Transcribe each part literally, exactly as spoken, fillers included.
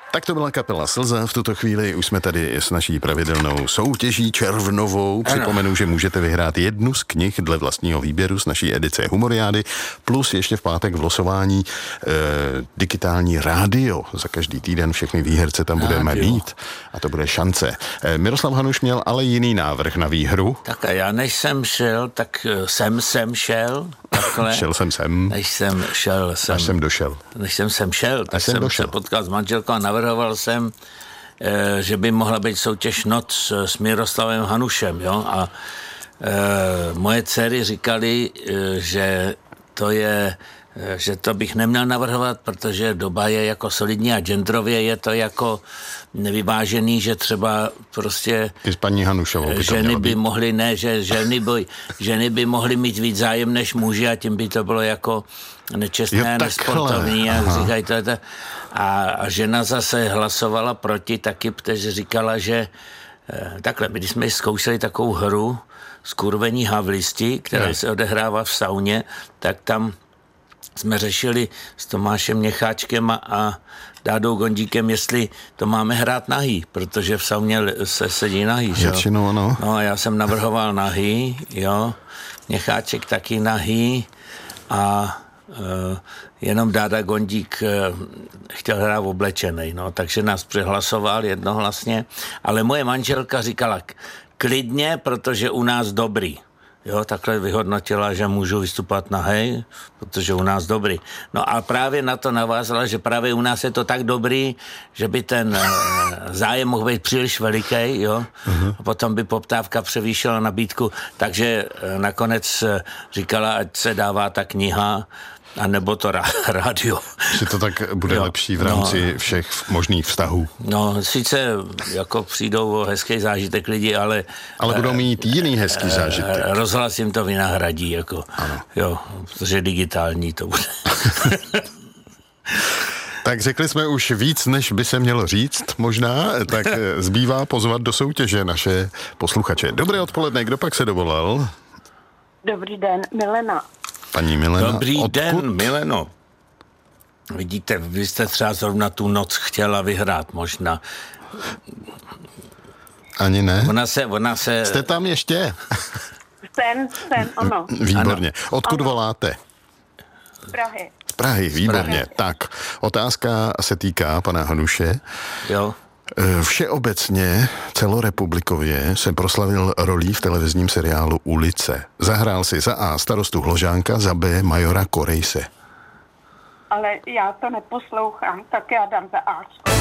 Tak to byla kapela Slza. V tuto chvíli už jsme tady s naší pravidelnou soutěží červnovou. Připomenu, že můžete vyhrát jednu z knih dle vlastního výběru z naší edice Humoriády, plus ještě v pátek v losování e, digitální rádio. Za každý týden všechny výherce tam budeme rádio. mít a to bude šance. E, Miroslav Hanuš měl ale jiný návrh na výhru. Tak a já než jsem šel, tak jsem sem šel. Takhle. Šel jsem sem. Než jsem šel jsem. Až jsem došel. Než jsem sem šel, tak jsem jsem došel. se potkal s manželkou a navrhoval jsem, e, že by mohla být soutěž Noc s Miroslavem Hanušem, jo, a e, moje dcery říkali, e, že to je, e, že to bych neměl navrhovat, protože doba je jako solidní a genderově je to jako nevyvážený, že třeba prostě I s paní Hanušovou by to ženy mělo by být. mohly, ne, že ženy by, ženy by mohly mít víc zájem než muži a tím by to bylo jako nečestné, Jo, takhle. nesportovní, jak Aha. říkají to, to. A, a žena zase hlasovala proti taky, protože říkala, že eh, takhle, my když jsme zkoušeli takovou hru Skurvení havlisti, která Je. se odehrává v sauně, tak tam jsme řešili s Tomášem Měcháčkem a, a Dádou Gondíkem, jestli to máme hrát nahý, protože v sauně se sedí nahý, že jo? Většinou ano. No a já jsem navrhoval nahý, jo, Měcháček taky nahý a Uh, jenom Dáda Gondík uh, chtěl hrát oblečenej, no, takže nás přehlasoval jednohlasně, ale moje manželka říkala klidně, protože u nás dobrý. Jo, takhle vyhodnotila, že můžu vystupovat nahej, protože u nás dobrý. No a právě na to navázala, že právě u nás je to tak dobrý, že by ten uh, zájem mohl být příliš veliký, jo, uh-huh. a potom by poptávka převýšila nabídku, takže uh, nakonec uh, říkala, ať se dává ta kniha, a nebo to rádio. Že to tak bude Jo, lepší v rámci no. všech možných vztahů. No, sice jako přijdou o hezký zážitek lidi, ale... Ale budou mít jiný hezký zážitek. Rozhlas jim to vynahradí, jako. Ano. Jo, protože digitální to bude. Tak řekli jsme už víc, než by se mělo říct, možná, tak zbývá pozvat do soutěže naše posluchače. Dobré odpoledne, kdo pak se dovolal? Dobrý den, Milena. Paní Milena. Dobrý odkud? den, Mileno. Vidíte, vy jste třeba zrovna tu noc chtěla vyhrát, možná. Ani ne? Ona se, ona se... Jste tam ještě? Jsem, jsem, ano, Výborně. Odkud Ano. voláte? z Prahy. Z Prahy, výborně. Prahy. Tak, otázka se týká pana Hanuše. Jo. Všeobecně, celorepublikově se proslavil rolí v televizním seriálu Ulice. Zahrál si za A starostu Hložánka, za B majora Korejse. Ale já to neposlouchám, tak já dám za Ačko.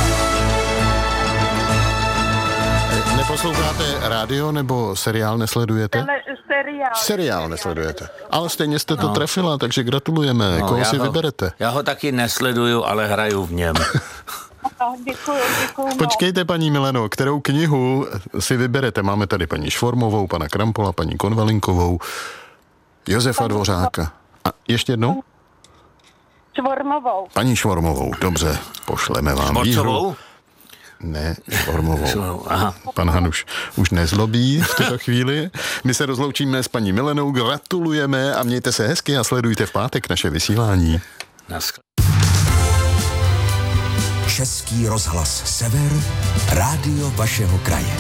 Neposloucháte rádio nebo seriál nesledujete? Ale seriál. Seriál nesledujete. Ale stejně jste to no. trefila, takže gratulujeme. No, Koho já si ho, vyberete? Já ho taky nesleduju, ale hraju v něm. No, děkuju, děkuju. moc. Počkejte, paní Mileno, kterou knihu si vyberete? Máme tady paní Švormovou, pana Krampola, paní Konvalinkovou, Josefa Dvořáka. A ještě jednou? Švormovou. Paní Švormovou, dobře, pošleme vám výhru. Švorcovou? Ne, Švormovou. Aha. Pan Hanuš už nezlobí v tuto chvíli. My se rozloučíme s paní Milenou, gratulujeme a mějte se hezky a sledujte v pátek naše vysílání. Naschle. Český rozhlas Sever, rádio vašeho kraje.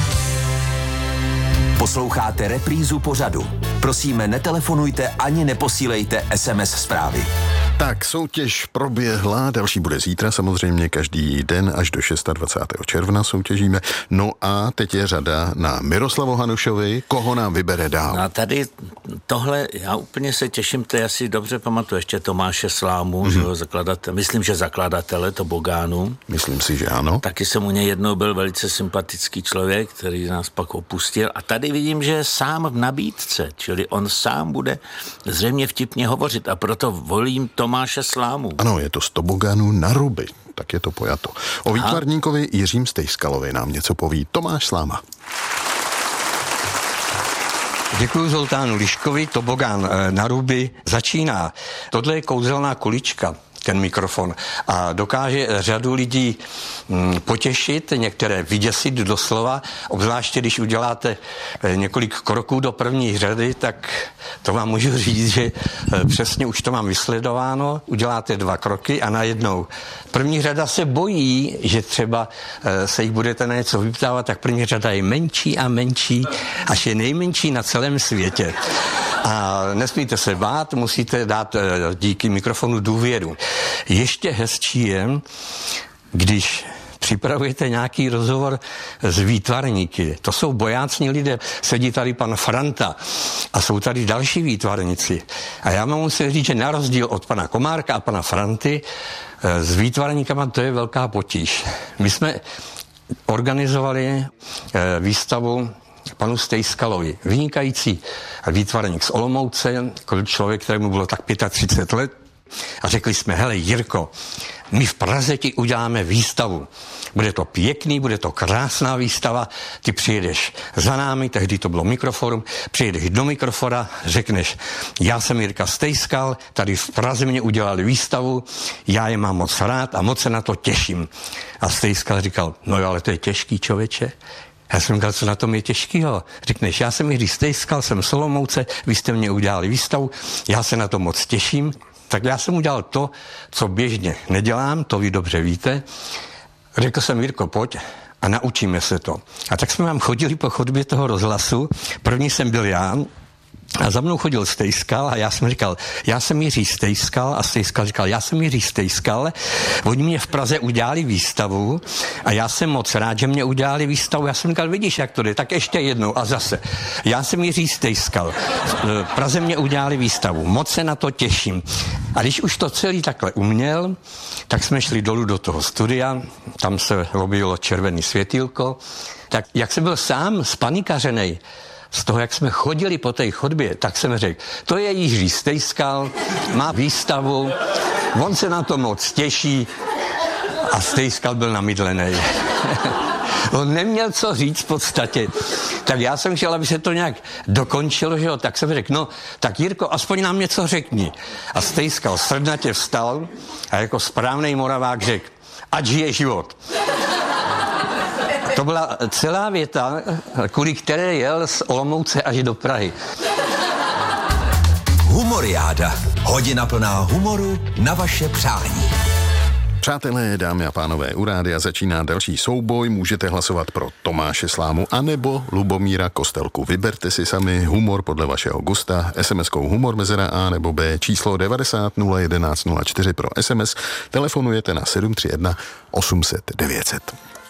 Posloucháte reprízu pořadu. Prosíme, netelefonujte ani neposílejte es em es zprávy. Tak, soutěž proběhla, další bude zítra, samozřejmě každý den až do dvacátého šestého června soutěžíme. No a teď je řada na Miroslavu Hanušovi, koho nám vybere dál. A tady tohle, já úplně se těším, to já si dobře pamatuju, ještě Tomáše Slámu, mm-hmm. že ho zakladatel, myslím, že zakladatele Tobogánu. Myslím si, že ano. Taky jsem u něj jednou byl velice sympatický člověk, který nás pak opustil. A tady vidím, že je sám v nabídce, čili on sám bude zřejmě vtipně hovořit a proto volím Tomáše Slámu. Ano, je to z Tobogánu na Ruby, tak je to pojato. O výtvarníkovi Jiřím Stejskalovi nám něco poví Tomáš Sláma. Děkuji Zoltánu Liškovi, Tobogán na Ruby začíná. Tohle je kouzelná kulička. ten mikrofon. A dokáže řadu lidí hm, potěšit, některé vyděsit doslova, obzvláště když uděláte několik kroků do první řady, tak to vám můžu říct, že přesně už to mám vysledováno, uděláte dva kroky a najednou první řada se bojí, že třeba se jich budete na něco vyptávat, tak první řada je menší a menší, až je nejmenší na celém světě. A nesmíte se bát, musíte dát díky mikrofonu důvěru. Ještě hezčí je, když připravujete nějaký rozhovor s výtvarníky. To jsou bojácní lidé. Sedí tady pan Franta a jsou tady další výtvarníci. A já mám musím říct, že na rozdíl od pana Komárka a pana Franty, s výtvarníkama to je velká potíž. My jsme organizovali výstavu panu Stejskalovi, vynikající výtvarník z Olomouce, člověk, kterému bylo tak třicet pět let, a řekli jsme, hele Jirko, my v Praze ti uděláme výstavu. Bude to pěkný, bude to krásná výstava, ty přijedeš za námi, tehdy to bylo Mikroforum, přijedeš do Mikrofora, řekneš, já jsem Jirka Stejskal, tady v Praze mě udělali výstavu, já je mám moc rád a moc se na to těším. A Stejskal říkal, no jo, ale to je těžký, člověče. Já jsem říkal, co na tom je těžkýho. Řekneš, já jsem Jiří Stejskal, jsem z Olomouce, vy jste mě udělali výstavu, já se na to moc těším. Tak já jsem udělal to, co běžně nedělám, to vy dobře víte. Řekl jsem, Jirko, pojď a naučíme se to. A tak jsme vám chodili po chodbě toho rozhlasu. První jsem byl já, a za mnou chodil Stejskal a já jsem říkal, já jsem Jiří Stejskal a Stejskal říkal, já jsem Jiří Stejskal, oni mě v Praze udělali výstavu a já jsem moc rád, že mě udělali výstavu. Já jsem říkal, vidíš, jak to jde, tak ještě jednou a zase. Já jsem Jiří Stejskal, v Praze mě udělali výstavu, moc se na to těším. A když už to celý takhle uměl, tak jsme šli dolů do toho studia, tam se objevilo červený světýlko, tak jak jsem byl sám spanikařenej, z toho, jak jsme chodili po té chodbě, tak jsem řekl, to je Jiří Stejskal, má výstavu, on se na to moc těší a Stejskal byl namydlený. On neměl co říct v podstatě. Tak já jsem chtěl, aby se to nějak dokončilo, že jo, tak jsem řekl, no, tak Jirko, aspoň nám něco řekni. A Stejskal srdnatě vstal a jako správnej Moravák řekl, ať žije život. To byla celá věta, kvůli které jel z Olomouce až do Prahy. Humoriáda. Hodina plná humoru na vaše přání. Přátelé, dámy a pánové, u rádia začíná další souboj. Můžete hlasovat pro Tomáše Slámu anebo Lubomíra Kostelku. Vyberte si sami humor podle vašeho gusta. es em eskou humor mezera A nebo B, číslo devadesát nula jedenáct nula čtyři pro es em es. Telefonujete na sedm tři jedna osm set devět set.